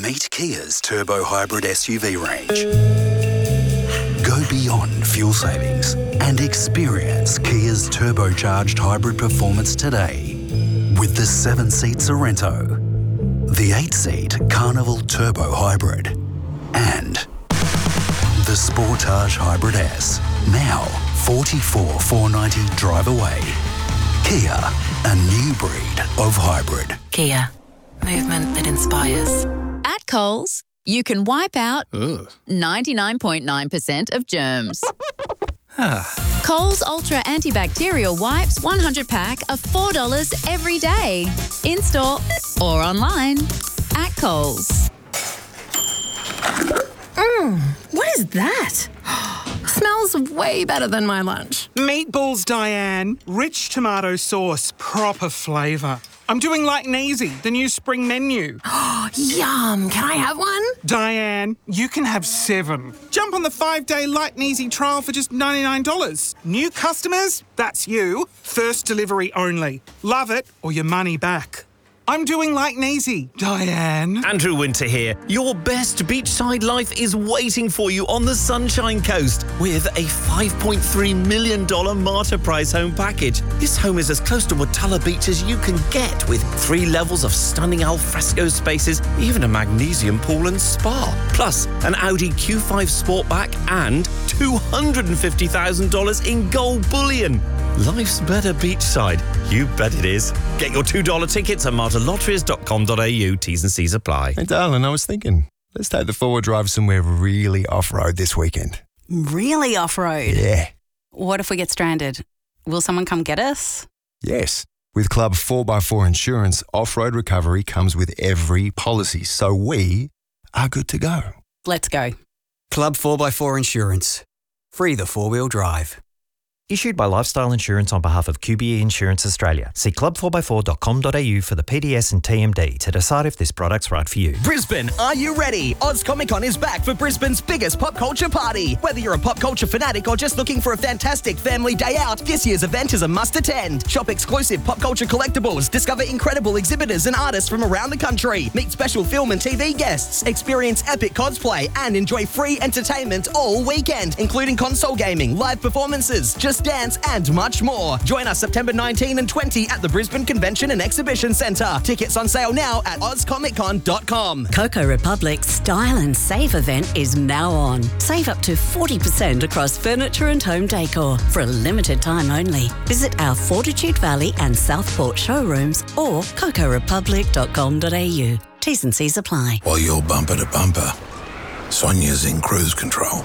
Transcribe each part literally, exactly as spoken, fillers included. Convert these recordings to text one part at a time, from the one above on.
Meet Kia's Turbo Hybrid S U V range. Go beyond fuel savings and experience Kia's turbocharged hybrid performance today with the seven-seat Sorento, the eight-seat Carnival Turbo Hybrid, and the Sportage Hybrid S. Now forty-four thousand four hundred ninety drive away. Kia, a new breed of hybrid. Kia, movement that inspires. At Coles, you can wipe out Ugh. ninety-nine point nine percent of germs. Coles Ultra Antibacterial Wipes one hundred pack are four dollars every day. In-store or online. At Coles. Mmm, what is that? Smells way better than my lunch. Meatballs, Diane. Rich tomato sauce, proper flavour. I'm doing like and easy, the new spring menu. Yum, can I have one? Diane, you can have seven. Jump on the five-day light and easy trial for just ninety-nine dollars. New customers? That's you. First delivery only. Love it or your money back. I'm doing light and easy, Diane. Andrew Winter here. Your best beachside life is waiting for you on the Sunshine Coast with a five point three million dollars Marta Price home package. This home is as close to Watala Beach as you can get, with three levels of stunning alfresco spaces, even a magnesium pool and spa. Plus, an Audi Q five Sportback and two hundred fifty thousand dollars in gold bullion. Life's better beachside. You bet it is. Get your two dollar tickets at marta lotteries dot com dot a u. T's and C's apply. Hey, darling, I was thinking, let's take the four-wheel drive somewhere really off-road this weekend. Really off-road? Yeah. What if we get stranded? Will someone come get us? Yes. With Club four by four Insurance, off-road recovery comes with every policy, so we are good to go. Let's go. Club four by four Insurance. Free the four-wheel drive. Issued by Lifestyle Insurance on behalf of Q B E Insurance Australia. See club four by four dot com dot a u for the P D S and T M D to decide if this product's right for you. Brisbane, are you ready? Oz Comic Con is back for Brisbane's biggest pop culture party. Whether you're a pop culture fanatic or just looking for a fantastic family day out, this year's event is a must attend. Shop exclusive pop culture collectibles, discover incredible exhibitors and artists from around the country, meet special film and T V guests, experience epic cosplay, and enjoy free entertainment all weekend, including console gaming, live performances, Just Dance, and much more. Join us September nineteenth and twentieth at the Brisbane Convention and Exhibition Centre. Tickets on sale now at oz comic con dot com. Coco Republic's Style and Save event is now on. Save up to forty percent across furniture and home decor for a limited time only. Visit our Fortitude Valley and Southport showrooms or coco republic dot com dot a u. T's and C's apply. While you're bumper to bumper, Sonia's in cruise control.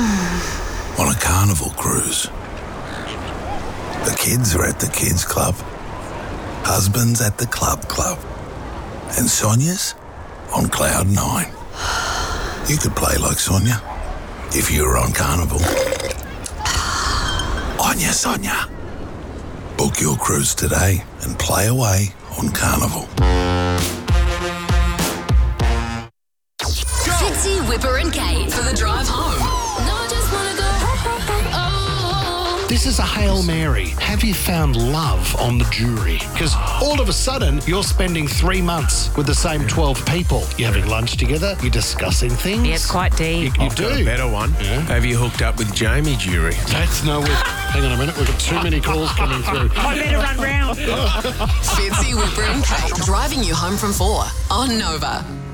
On a Carnival cruise. The kids are at the kids club. Husband's at the club club. And Sonia's on cloud nine. You could play like Sonia if you were on Carnival. Onya Sonia. Book your cruise today and play away on Carnival. Fitzy, Whipper and Kate for the drive home. No, I just want to go. Oh. This is a Hail Mary. Have you found love on the jury? Because all of a sudden, you're spending three months with the same twelve people. You're having lunch together, you're discussing things. Yeah, it's quite deep. You, you I've do. got a better one. Yeah. Have you hooked up with Jamie Jury? That's no way. Hang on a minute, we've got too many calls coming through. I better run round. Fitzy, Whipper and Kate driving you home from four on Nova.